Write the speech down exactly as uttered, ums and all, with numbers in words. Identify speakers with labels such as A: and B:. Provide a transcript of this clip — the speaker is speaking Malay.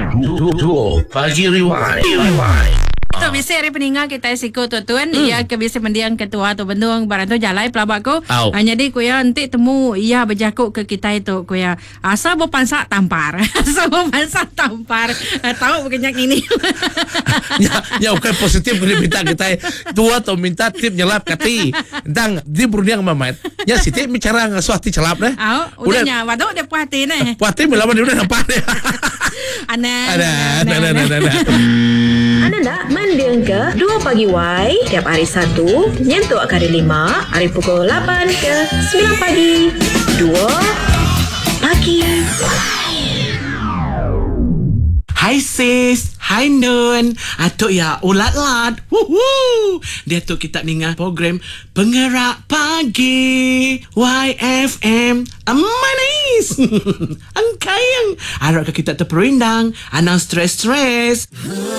A: Duo Pagi Rewind. Rewind.
B: Tu biasa hari peninggal kita siko tu tuan hmm. ia ke biasa mendiang ketua tu bendung barang tu jalai pelabak ko.
A: Oh.
B: Uh, jadi ko ya nanti temu ia berjakuk ke kita itu ko ya asal bo pansak tampar. Asal bo pansak tampar. Uh, tahu bukannya ini.
A: Ya, ya bukan positif boleh minta kita tua atau minta tip nyelap kati. Dang di berdiang mamat. Ya siti bicara ngasuati celap deh.
B: Oh, udahnya waduk dia puati nih.
A: Puati melawan dia udah nampak deh.
B: Ana.
A: Ada, ada, ada, ada.
C: Anda nak mendiang ke dua Pagi Y tiap hari Sabtu nyentuh hari lima hari pukul lapan ke sembilan pagi. dua Pagi.
D: Hai sis, hai Nun. Atuk ya ulat-lat. Wuhu. Dia tu kita dengar program Penggerak Pagi Y F M. Manis. Angkayang. Harap kita terperindang. Anang stres-stres.